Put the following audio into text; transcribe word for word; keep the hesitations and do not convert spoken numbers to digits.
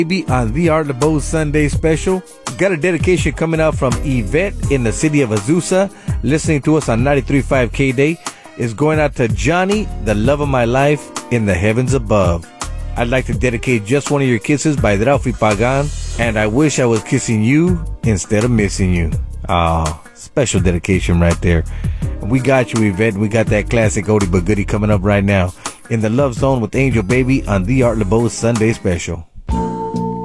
Baby on The Art LeBeau Sunday Special. Got a dedication coming out from Yvette in the city of Azusa, listening to us on ninety-three point five K-Day. It's going out to Johnny, the love of my life, in the heavens above. I'd like to dedicate Just One of Your Kisses by Raufi Pagan, and I wish I was kissing you instead of missing you. Oh, special dedication right there. We got you, Yvette. We got that classic oldie but goodie coming up right now in the Love Zone with Angel Baby on The Art LeBeau Sunday Special.